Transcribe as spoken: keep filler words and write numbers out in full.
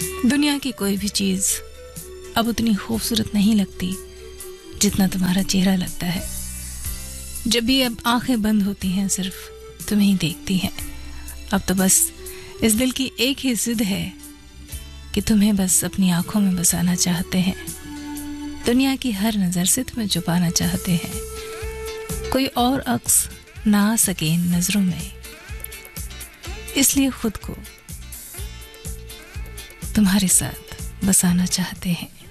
दुनिया की कोई भी चीज अब उतनी खूबसूरत नहीं लगती जितना तुम्हारा चेहरा लगता है। जब भी अब आंखें बंद होती हैं सिर्फ तुम्हें ही देखती हैं। अब तो बस इस दिल की एक ही जिद है कि तुम्हें बस अपनी आंखों में बसाना चाहते हैं। दुनिया की हर नजर से तुम्हें छुपाना चाहते हैं। कोई और अक्स ना आ सके इन नजरों में, इसलिए खुद को तुम्हारे साथ बसाना चाहते हैं।